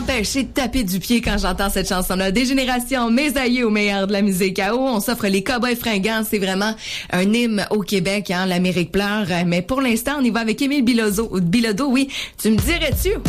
m'empêcher de taper du pied quand j'entends cette chanson-là. Des générations, mes aïeux au meilleur de la musique à eau. On s'offre les Cowboys fringants. C'est vraiment un hymne au Québec, hein. L'Amérique pleure. Mais pour l'instant, on y va avec Émile Bilodeau. Oui, tu me dirais-tu?